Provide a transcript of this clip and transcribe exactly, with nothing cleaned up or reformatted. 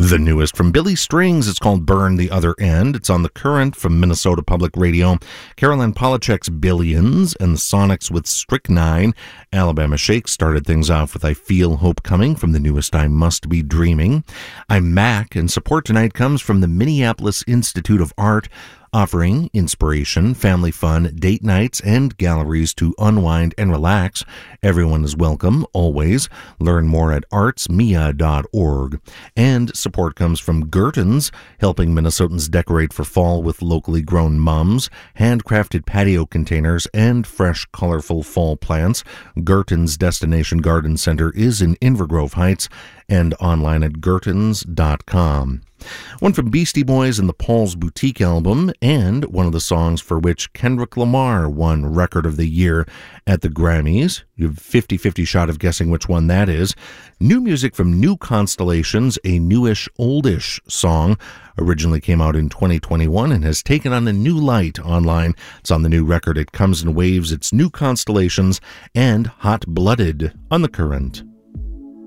The newest from Billy Strings, it's called Burn the Other End. It's on The Current from Minnesota Public Radio. Caroline Polachek's Billions and the Sonics with Strychnine. Alabama Shake started things off with I Feel Hope Coming from the newest I Must Be Dreaming. I'm Mac, and support tonight comes from the Minneapolis Institute of Art, offering inspiration, family fun, date nights, and galleries to unwind and relax. Everyone is welcome, always. Learn more at arts mia dot org. And support comes from Gertens, helping Minnesotans decorate for fall with locally grown mums, handcrafted patio containers, and fresh, colorful fall plants. Gertens Destination Garden Center is in Invergrove Heights and online at gertens dot com. One from Beastie Boys and the Paul's Boutique album, and one of the songs for which Kendrick Lamar won Record of the Year at the Grammys. You have a fifty-fifty shot of guessing which one that is. New music from New Constellations, a newish, oldish song. Originally came out in twenty twenty-one and has taken on a new light online. It's on the new record. It comes in waves. It's New Constellations and Hot Blooded on The Current.